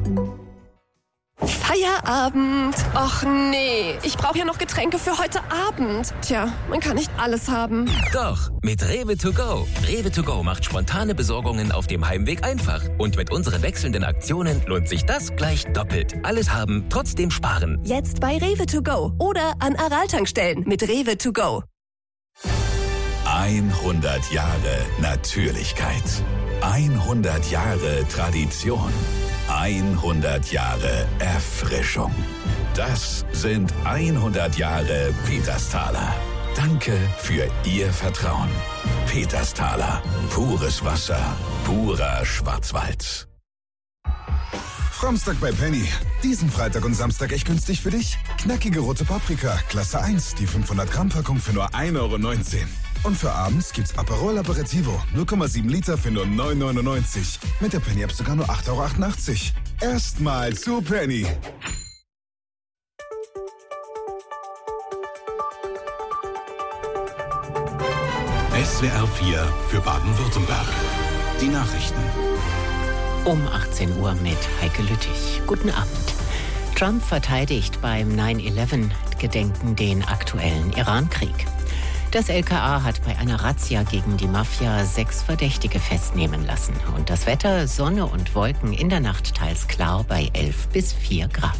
Feierabend. Och nee, ich brauche ja noch Getränke für heute Abend. Tja, man kann nicht alles haben. Doch, mit Rewe to go. Rewe to go macht spontane Besorgungen auf dem Heimweg einfach. Und mit unseren wechselnden Aktionen lohnt sich das gleich doppelt. Alles haben, trotzdem sparen. Jetzt bei Rewe to go oder an Aral-Tankstellen mit Rewe to go. 100 Jahre Natürlichkeit. 100 Jahre Tradition. 100 Jahre Erfrischung. Das sind 100 Jahre Petersthaler. Danke für Ihr Vertrauen. Petersthaler. Pures Wasser. Purer Schwarzwald. Samstag bei Penny. Diesen Freitag und Samstag echt günstig für dich. Knackige rote Paprika, Klasse 1, die 500 Gramm Packung für nur 1,19 Euro. Und für abends gibt's Aperol Aperitivo, 0,7 Liter für nur 9,99 €. Mit der Penny-App sogar nur 8,88 €. Erstmal zu Penny. SWR 4 für Baden-Württemberg. Die Nachrichten. Um 18 Uhr mit Heike Lüttich. Guten Abend. Trump verteidigt beim 9/11-Gedenken den aktuellen Iran-Krieg. Das LKA hat bei einer Razzia gegen die Mafia 6 Verdächtige festnehmen lassen. Und das Wetter, Sonne und Wolken in der Nacht teils klar bei 11 bis 4 Grad.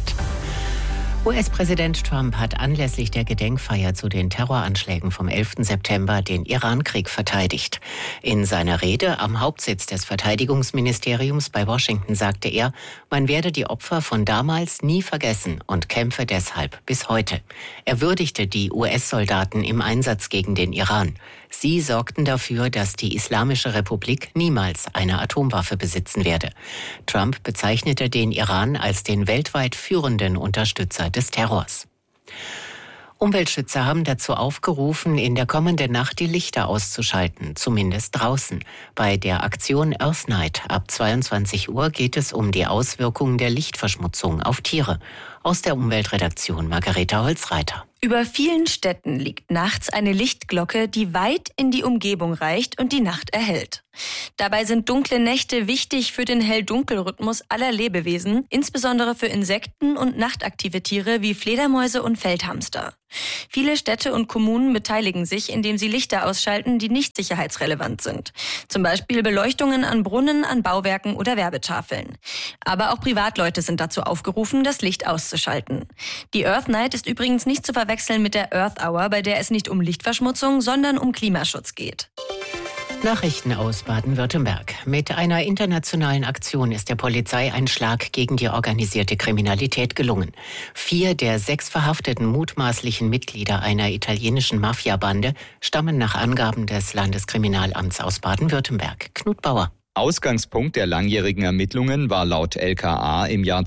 US-Präsident Trump hat anlässlich der Gedenkfeier zu den Terroranschlägen vom 11. September den Iran-Krieg verteidigt. In seiner Rede am Hauptsitz des Verteidigungsministeriums bei Washington sagte er, man werde die Opfer von damals nie vergessen und kämpfe deshalb bis heute. Er würdigte die US-Soldaten im Einsatz gegen den Iran. Sie sorgten dafür, dass die Islamische Republik niemals eine Atomwaffe besitzen werde. Trump bezeichnete den Iran als den weltweit führenden Unterstützer des Terrors. Umweltschützer haben dazu aufgerufen, in der kommenden Nacht die Lichter auszuschalten, zumindest draußen. Bei der Aktion Earth Night ab 22 Uhr geht es um die Auswirkungen der Lichtverschmutzung auf Tiere. Aus der Umweltredaktion Margareta Holzreiter. Über vielen Städten liegt nachts eine Lichtglocke, die weit in die Umgebung reicht und die Nacht erhellt. Dabei sind dunkle Nächte wichtig für den Hell-Dunkel-Rhythmus aller Lebewesen, insbesondere für Insekten und nachtaktive Tiere wie Fledermäuse und Feldhamster. Viele Städte und Kommunen beteiligen sich, indem sie Lichter ausschalten, die nicht sicherheitsrelevant sind. Zum Beispiel Beleuchtungen an Brunnen, an Bauwerken oder Werbetafeln. Aber auch Privatleute sind dazu aufgerufen, das Licht auszuschalten. Die Earth Night ist übrigens nicht zu verwechseln mit der Earth Hour, bei der es nicht um Lichtverschmutzung, sondern um Klimaschutz geht. Nachrichten aus Baden-Württemberg. Mit einer internationalen Aktion ist der Polizei ein Schlag gegen die organisierte Kriminalität gelungen. 4 der 6 verhafteten mutmaßlichen Mitglieder einer italienischen Mafiabande stammen nach Angaben des Landeskriminalamts aus Baden-Württemberg. Knut Bauer. Ausgangspunkt der langjährigen Ermittlungen war laut LKA im Jahr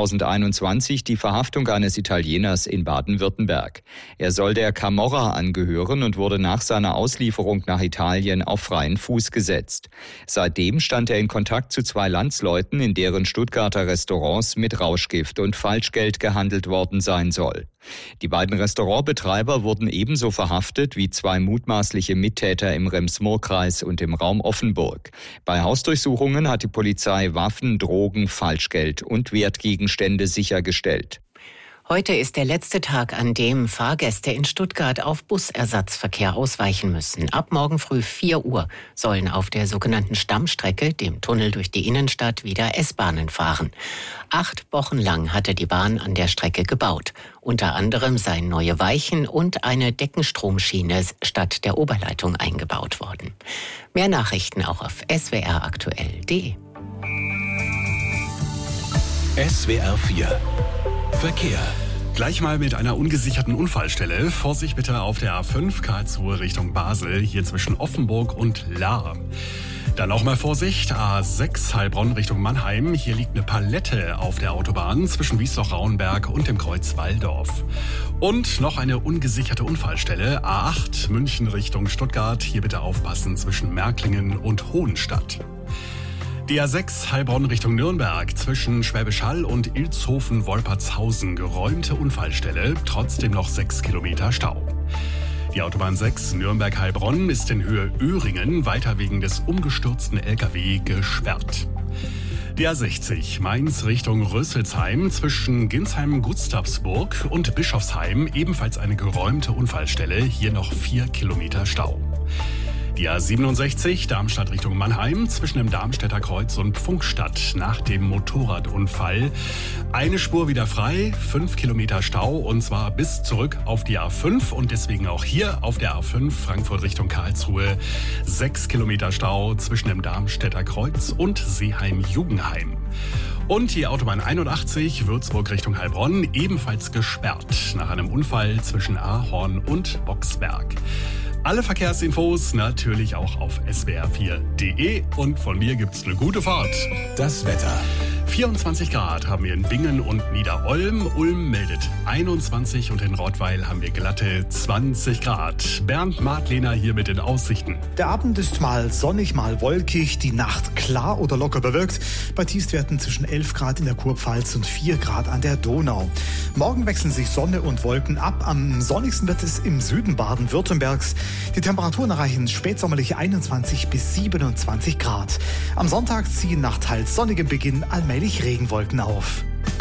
2021 die Verhaftung eines Italieners in Baden-Württemberg. Er soll der Camorra angehören und wurde nach seiner Auslieferung nach Italien auf freien Fuß gesetzt. Seitdem stand er in Kontakt zu 2 Landsleuten, in deren Stuttgarter Restaurants mit Rauschgift und Falschgeld gehandelt worden sein soll. Die beiden Restaurantbetreiber wurden ebenso verhaftet wie 2 mutmaßliche Mittäter im Rems-Murr-Kreis und im Raum Offenburg. Bei Hausdurchsuchungen hat die Polizei Waffen, Drogen, Falschgeld und Wertgegenstände sichergestellt. Heute ist der letzte Tag, an dem Fahrgäste in Stuttgart auf Busersatzverkehr ausweichen müssen. Ab morgen früh 4 Uhr sollen auf der sogenannten Stammstrecke, dem Tunnel durch die Innenstadt, wieder S-Bahnen fahren. 8 Wochen lang hatte die Bahn an der Strecke gebaut. Unter anderem seien neue Weichen und eine Deckenstromschiene statt der Oberleitung eingebaut worden. Mehr Nachrichten auch auf swraktuell.de. SWR 4 Verkehr. Gleich mal mit einer ungesicherten Unfallstelle. Vorsicht bitte auf der A5 Karlsruhe Richtung Basel, hier zwischen Offenburg und Lahr. Dann auch mal Vorsicht, A6 Heilbronn Richtung Mannheim. Hier liegt eine Palette auf der Autobahn zwischen Wiesloch-Rauenberg und dem Kreuz Walldorf. Und noch eine ungesicherte Unfallstelle, A8 München Richtung Stuttgart. Hier bitte aufpassen zwischen Märklingen und Hohenstadt. Die A6 Heilbronn Richtung Nürnberg zwischen Schwäbisch Hall und Ilshofen-Wolpertshausen. Geräumte Unfallstelle, trotzdem noch 6 Kilometer Stau. Die Autobahn 6 Nürnberg-Heilbronn ist in Höhe Öhringen weiter wegen des umgestürzten LKW gesperrt. Die A60 Mainz Richtung Rösselsheim zwischen Ginsheim-Gustavsburg und Bischofsheim ebenfalls eine geräumte Unfallstelle. Hier noch 4 Kilometer Stau. Die A67 Darmstadt Richtung Mannheim zwischen dem Darmstädter Kreuz und Pfungstadt nach dem Motorradunfall. Eine Spur wieder frei, 5 Kilometer Stau und zwar bis zurück auf die A5 und deswegen auch hier auf der A5 Frankfurt Richtung Karlsruhe 6 Kilometer Stau zwischen dem Darmstädter Kreuz und Seeheim-Jugenheim. Und die Autobahn 81 Würzburg Richtung Heilbronn ebenfalls gesperrt nach einem Unfall zwischen Ahorn und Boxberg. Alle Verkehrsinfos natürlich auch auf swr4.de und von mir gibt's eine gute Fahrt. Das Wetter. 24 Grad haben wir in Bingen und Niederolm. Ulm meldet 21 und in Rottweil haben wir glatte 20 Grad. Bernd Madlener hier mit den Aussichten. Der Abend ist mal sonnig, mal wolkig, die Nacht klar oder locker bewölkt. Bei Tiefstwerten zwischen 11 Grad in der Kurpfalz und 4 Grad an der Donau. Morgen wechseln sich Sonne und Wolken ab. Am sonnigsten wird es im Süden Baden-Württembergs. Die Temperaturen erreichen spätsommerliche 21 bis 27 Grad. Am Sonntag ziehen nach teils sonnigem Beginn allmählich Regenwolken auf.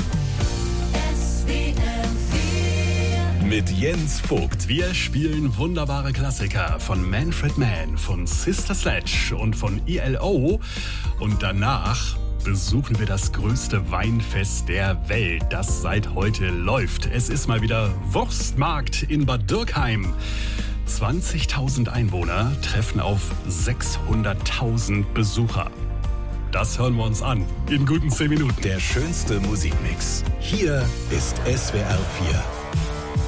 Mit Jens Vogt. Wir spielen wunderbare Klassiker von Manfred Mann, von Sister Sledge und von ELO. Und danach besuchen wir das größte Weinfest der Welt, das seit heute läuft. Es ist mal wieder Wurstmarkt in Bad Dürkheim. 20.000 Einwohner treffen auf 600.000 Besucher. Das hören wir uns an in guten 10 Minuten. Der schönste Musikmix. Hier ist SWR 4.